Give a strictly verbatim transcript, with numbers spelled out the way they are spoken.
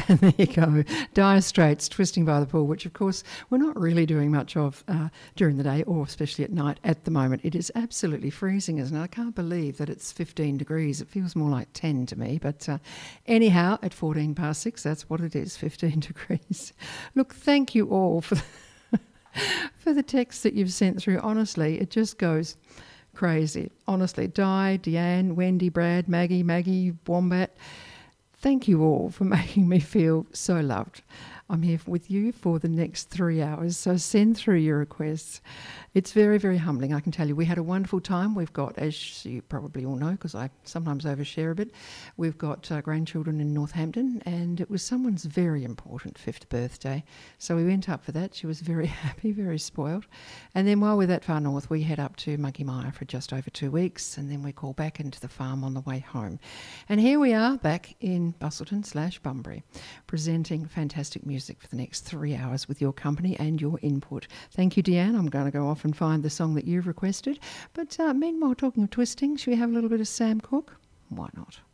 And there you go. Dire Straits, Twisting by the Pool, which of course we're not really doing much of uh, during the day or especially at night at the moment. It is absolutely freezing, isn't it? I can't believe that it's fifteen degrees. It feels more like ten to me. But uh, anyhow, at fourteen past six, that's what it is, fifteen degrees. Look, thank you all for the, for the texts that you've sent through. Honestly, it just goes crazy. Honestly, Di, Deanne, Wendy, Brad, Maggie, Maggie, Wombat, thank you all for making me feel so loved. I'm here with you for the next three hours, so send through your requests. It's very, very humbling, I can tell you. We had a wonderful time. We've got, as you probably all know, because I sometimes overshare a bit, we've got uh, grandchildren in Northampton, and it was someone's very important fifth birthday. So we went up for that. She was very happy, very spoiled. And then while we're that far north, we head up to Monkey Mia for just over two weeks, and then we call back into the farm on the way home. And here we are back in Busselton slash Bunbury, presenting fantastic music. music for the next three hours with your company and your input. Thank you, Deanne. I'm going to go off and find the song that you've requested. But uh, meanwhile, talking of twisting, should we have a little bit of Sam Cooke? Why not?